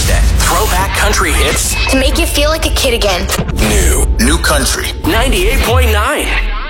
Thursday. Throwback country hits to make you feel like a kid again. New country. 98.9.